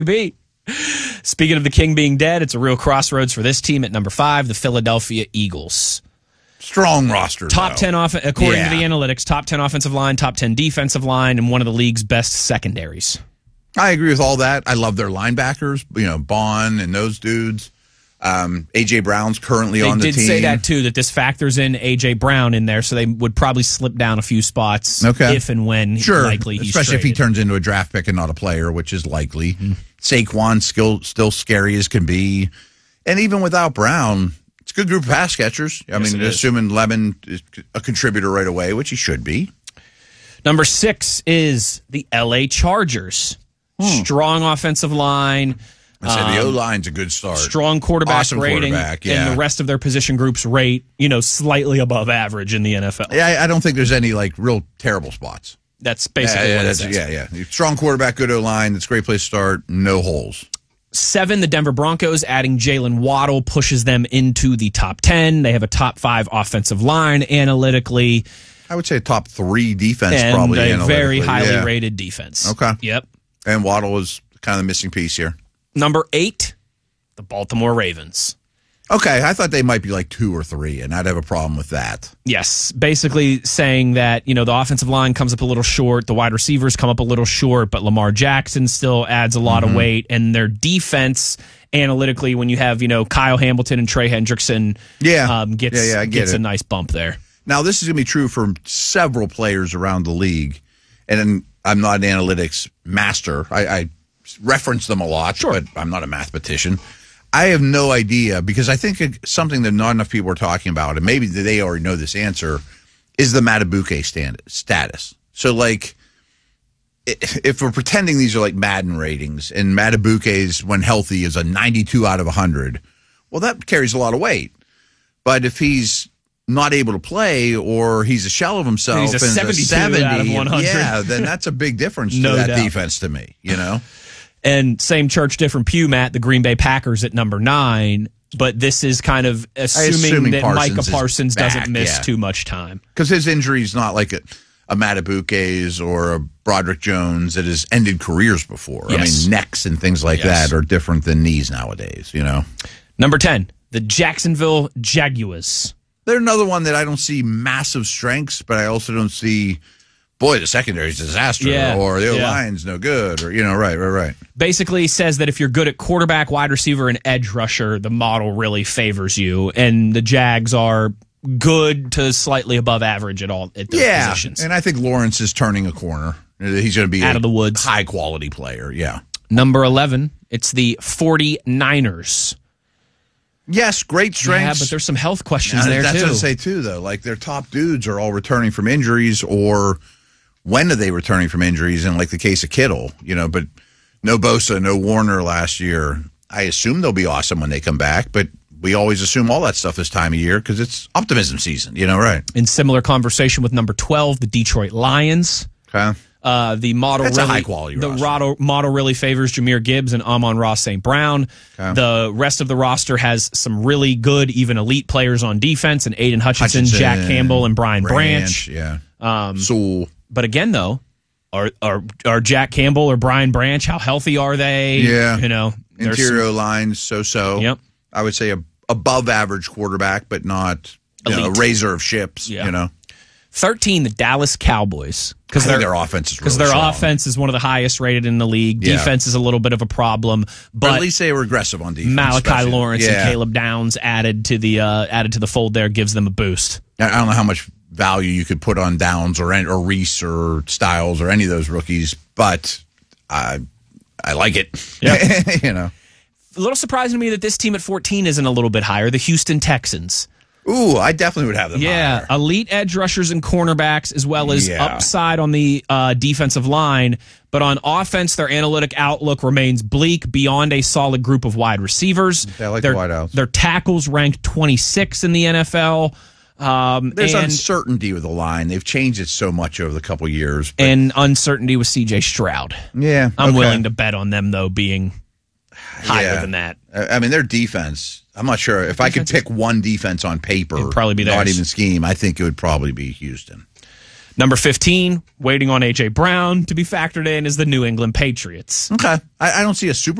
be. Speaking of the king being dead, it's a real crossroads for this team at number 5, the Philadelphia Eagles. Strong roster, Top though. 10 according to the analytics, top 10 offensive line, top 10 defensive line, and one of the league's best secondaries. I agree with all that. I love their linebackers, Bond and those dudes. A.J. Brown's currently on the team. They did say that, too, that this factors in A.J. Brown in there, so they would probably slip down a few spots if and when likely he's especially traded. if he turns into a draft pick and not a player, which is likely. Saquon's still scary as can be. And even without Brown, it's a good group of pass catchers. Assuming Lemon is a contributor right away, which he should be. Number 6 is the L.A. Chargers. Strong offensive line. I said the O-line's a good start. Strong quarterback awesome rating. Quarterback, yeah. And the rest of their position groups rate, slightly above average in the NFL. Yeah, I don't think there's any real terrible spots. That's basically what it says. Yeah. Strong quarterback, good O-line. That's a great place to start. No holes. 7, the Denver Broncos, adding Jalen Waddle pushes them into the top 10. They have a top 5 offensive line analytically. I would say top 3 defense, and probably. And a very highly rated defense. Okay. Yep. And Waddle is kind of the missing piece here. Number 8, the Baltimore Ravens. Okay, I thought they might be 2 or 3, and I'd have a problem with that. Yes, basically saying that, the offensive line comes up a little short, the wide receivers come up a little short, but Lamar Jackson still adds a lot of weight, and their defense, analytically, when you have, Kyle Hamilton and Trey Hendrickson, gets a nice bump there. Now, this is going to be true for several players around the league, and I'm not an analytics master. I reference them a lot, but I'm not a mathematician. I have no idea, because I think something that not enough people are talking about, and maybe they already know this answer, is the Madubuike status. So, if we're pretending these are Madden ratings, and Madubuike's, when healthy, is a 92 out of 100, well, that carries a lot of weight. But if he's not able to play, or he's a shell of himself, he's a 72 out of 100. Yeah, then that's a big difference to that defense to me, And same church, different pew, Matt, the Green Bay Packers at number 9. But this is kind of assuming that Micah Parsons doesn't miss too much time. Because his injury is not like a Madubuike's or a Broderick Jones that has ended careers before. Yes. Necks and things like that are different than knees nowadays, Number 10, the Jacksonville Jaguars. They're another one that I don't see massive strengths, but I also don't see, the secondary's a disaster, or the O-line's no good, or, right. Basically says that if you're good at quarterback, wide receiver, and edge rusher, the model really favors you, and the Jags are good to slightly above average at those positions. And I think Lawrence is turning a corner. He's going to be out of the woods, high-quality player, Number 11, it's the 49ers. Yes, great strengths. Yeah, but there's some health questions there, that's too. That's what I say, too, though. Their top dudes are all returning from injuries, or when are they returning from injuries? In, the case of Kittle, but no Bosa, no Warner last year. I assume they'll be awesome when they come back, but we always assume all that stuff this time of year because it's optimism season, right? In similar conversation with number 12, the Detroit Lions. Okay. The model That's a high quality roster. Model really favors Jahmyr Gibbs and Amon-Ra St. Brown. Okay. The rest of the roster has some really good, even elite players on defense, and Aiden Hutchinson, Jack Campbell, and Brian Branch. Yeah. But again, though, are Jack Campbell or Brian Branch, how healthy are they? Yeah. Interior lines, so. Yep. I would say above average quarterback, but not a razor of ships. 13, the Dallas Cowboys, because their offense is really their strong. Offense is one of the highest rated in the league. Defense is a little bit of a problem, but at least they were aggressive on defense. Malachi Lawrence and Caleb Downs added to the fold there gives them a boost. I don't know how much value you could put on Downs or Reese or Styles or any of those rookies, but I like it. Yep. A little surprising to me that this team at 14 isn't a little bit higher. The Houston Texans. Ooh, I definitely would have them higher. Elite edge rushers and cornerbacks, as well as upside on the defensive line. But on offense, their analytic outlook remains bleak beyond a solid group of wide receivers. I like the wideouts. Their tackles ranked 26 in the NFL. There's uncertainty with the line. They've changed it so much over the couple years. And uncertainty with C.J. Stroud. Yeah. I'm willing to bet on them, though, being higher than that. Their defense, I'm not sure. If I could pick one defense on paper, it'd probably be not theirs. even scheme, I think it would probably be Houston. Number 15, waiting on A.J. Brown to be factored in, is the New England Patriots. Okay. I don't see a Super